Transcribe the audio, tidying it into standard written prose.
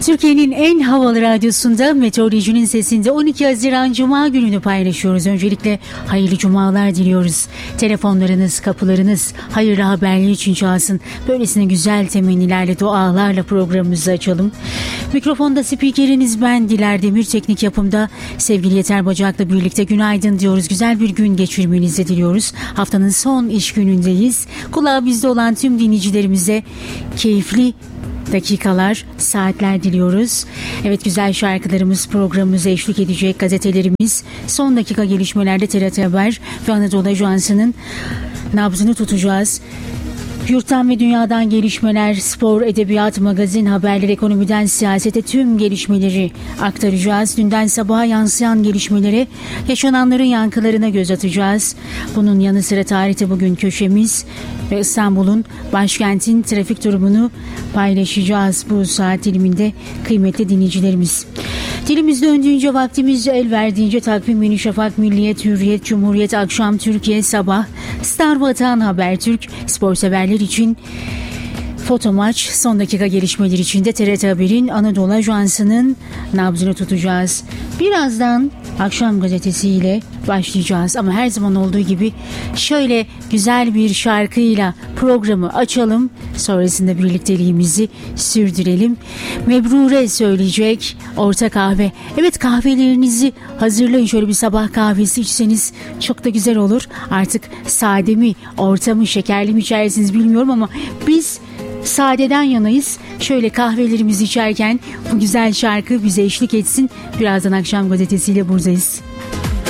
Türkiye'nin en havalı radyosunda Meteorolojinin Sesi'nde 12 Haziran Cuma gününü paylaşıyoruz. Öncelikle hayırlı cumalar diliyoruz. Telefonlarınız, kapılarınız hayırlı haberler için çalsın. Böylesine güzel temennilerle, dualarla programımızı açalım. Mikrofonda spikeriniz ben Diler Demir, teknik yapımda sevgili Yeter Bacak'la birlikte günaydın diyoruz. Güzel bir gün geçirmenizi diliyoruz. Haftanın son iş günündeyiz. Kulağı bizde olan tüm dinleyicilerimize keyifli dakikalar, saatler diliyoruz. Evet, güzel şarkılarımız programımıza eşlik edecek, gazetelerimiz, son dakika gelişmelerde TRT Haber ve Anadolu Ajansı'nın nabzını tutacağız. Yurttan ve dünyadan gelişmeler, spor, edebiyat, magazin, haberler, ekonomiden siyasete tüm gelişmeleri aktaracağız. Dünden sabaha yansıyan gelişmelere, yaşananların yankılarına göz atacağız. Bunun yanı sıra tarihte bugün köşemiz ve İstanbul'un, başkentin trafik durumunu paylaşacağız bu saat diliminde kıymetli dinleyicilerimiz. Dilimiz döndüğünce, vaktimiz el verdiğince takvim Yeni Şafak, Milliyet, Hürriyet, Cumhuriyet, Akşam, Türkiye, Sabah, Star, Vatan, Habertürk, spor severler için foto maç, son dakika gelişmeler için de TRT Haber'in, Anadolu Ajansı'nın nabzını tutacağız. Birazdan Akşam gazetesiyle başlayacağız ama her zaman olduğu gibi şöyle güzel bir şarkıyla programı açalım. Sonrasında birlikteliğimizi sürdürelim. Mebrure söyleyecek Orta Kahve. Evet, kahvelerinizi hazırlayın. Şöyle bir sabah kahvesi içseniz çok da güzel olur. Artık sade mi, orta mı, şekerli mi içersiniz bilmiyorum ama biz sadeden yanayız. Şöyle kahvelerimizi içerken bu güzel şarkı bize eşlik etsin. Birazdan Akşam gazetesiyle buradayız.